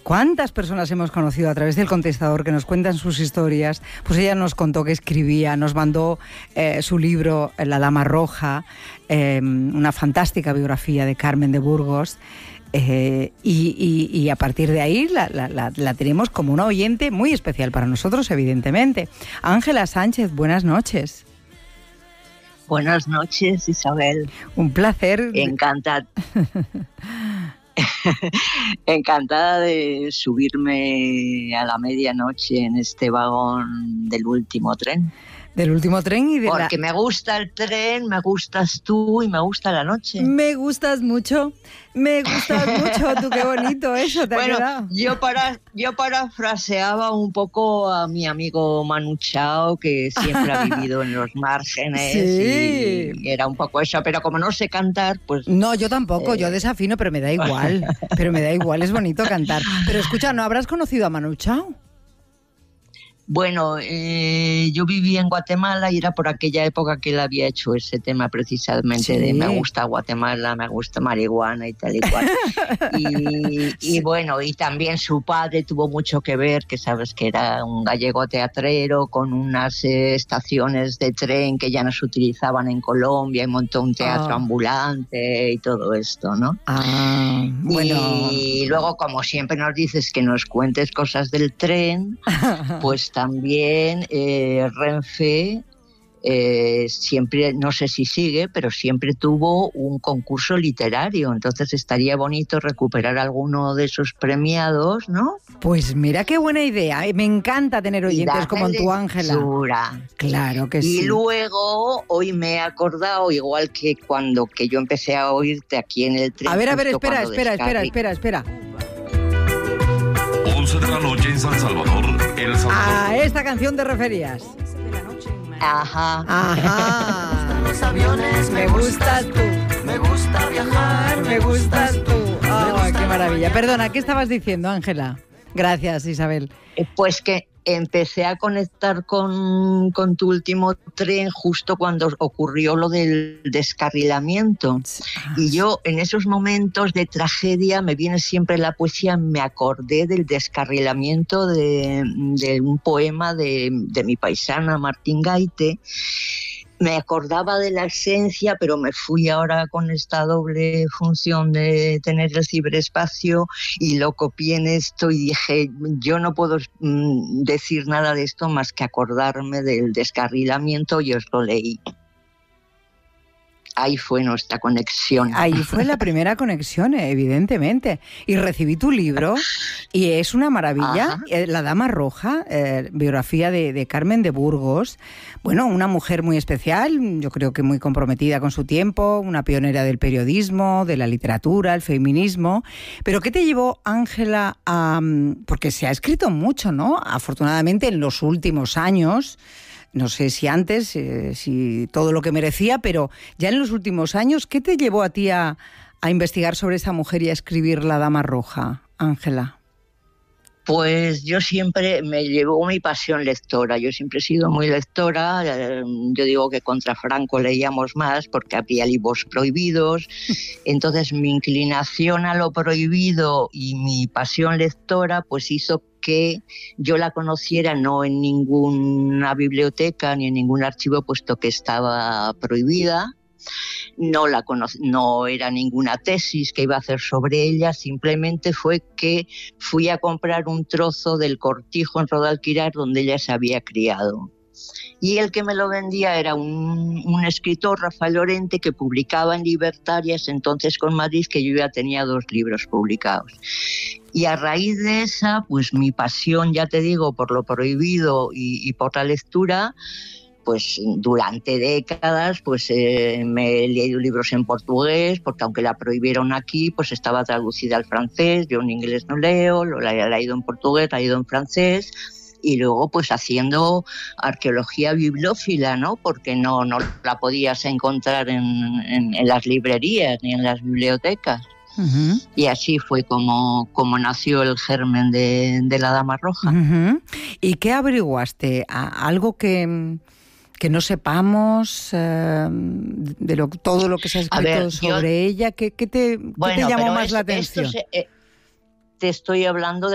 ¿Cuántas personas hemos conocido a través del contestador que nos cuentan sus historias? Pues ella nos contó que escribía, nos mandó su libro La Dama Roja, una fantástica biografía de Carmen de Burgos. Y a partir de ahí la tenemos como una oyente muy especial para nosotros, evidentemente. Ángela Sánchez, buenas noches. Buenas noches, Isabel. Un placer. Encantada de subirme a la medianoche en este vagón del último tren. Del último tren y de Porque me gusta el tren, me gustas tú y me gusta la noche. Me gustas mucho, tú, qué bonito eso te ha quedado. Yo parafraseaba un poco a mi amigo Manu Chao, que siempre ha vivido en los márgenes, sí. Y era un poco eso, pero como no sé cantar, pues... No, yo tampoco, yo desafino, pero me da igual, es bonito cantar. Pero escucha, ¿no habrás conocido a Manu Chao? Bueno, yo vivía en Guatemala y era por aquella época que él había hecho ese tema precisamente, sí, de me gusta Guatemala, me gusta marihuana y tal y cual. Y bueno, y también su padre tuvo mucho que ver, que sabes que era un gallego teatrero con unas estaciones de tren que ya no se utilizaban en Colombia y montó un teatro ambulante y todo esto, ¿no? Bueno. Y luego, como siempre nos dices que nos cuentes cosas del tren, pues también Renfe siempre, no sé si sigue, pero siempre tuvo un concurso literario, entonces estaría bonito recuperar alguno de esos premiados, ¿no? Pues mira qué buena idea, me encanta tener oyentes como tú, Ángela. Claro que sí. Y luego, hoy me he acordado, igual que cuando que yo empecé a oírte aquí en el tren. A ver, espera. 11 de la noche en San Salvador, El Salvador. A esta canción te referías. Ajá. Los aviones, me gustas tú. Me gusta viajar, me gustas tú. Oh, qué maravilla. Perdona, ¿qué estabas diciendo, Ángela? Gracias, Isabel. Pues que empecé a conectar con tu último tren justo cuando ocurrió lo del descarrilamiento. Y yo, en esos momentos de tragedia, me viene siempre la poesía, me acordé del descarrilamiento de un poema de mi paisana Martín Gaite. Me acordaba de la esencia, pero me fui ahora con esta doble función de tener el ciberespacio y lo copié en esto y dije, yo no puedo decir nada de esto más que acordarme del descarrilamiento y os lo leí. Ahí fue nuestra conexión. Ahí fue la primera conexión, evidentemente. Y recibí tu libro y es una maravilla. La Dama Roja, biografía de Carmen de Burgos. Bueno, una mujer muy especial, yo creo que muy comprometida con su tiempo, una pionera del periodismo, de la literatura, el feminismo. Pero ¿qué te llevó, Ángela, a...? Porque se ha escrito mucho, ¿no? Afortunadamente en los últimos años... No sé si antes, si todo lo que merecía, pero ya en los últimos años, ¿qué te llevó a ti a investigar sobre esa mujer y a escribir La Dama Roja, Ángela? Pues yo siempre me llevó mi pasión lectora. Yo siempre he sido muy lectora. Yo digo que contra Franco leíamos más porque había libros prohibidos. Entonces mi inclinación a lo prohibido y mi pasión lectora pues hizo que yo la conociera no en ninguna biblioteca ni en ningún archivo, puesto que estaba prohibida. No era ninguna tesis que iba a hacer sobre ella, simplemente fue que fui a comprar un trozo del cortijo en Rodalquirar donde ella se había criado. Y el que me lo vendía era un escritor, Rafael Lorente, que publicaba en Libertarias, entonces con Madrid, que yo ya tenía 2 libros publicados. Y a raíz de esa, pues mi pasión, ya te digo, por lo prohibido y por la lectura, pues durante décadas pues me he leído libros en portugués, porque aunque la prohibieron aquí, pues estaba traducida al francés. Yo en inglés no leo, lo he leído en portugués, lo he leído en francés. Y luego pues haciendo arqueología bibliófila, ¿no? Porque no la podías encontrar en las librerías ni en las bibliotecas. Uh-huh. Y así fue como nació el germen de La Dama Roja. Uh-huh. ¿Y qué averiguaste? ¿Algo que no sepamos de todo lo que se ha escrito sobre ella? ¿Qué te llamó más la atención? Te estoy hablando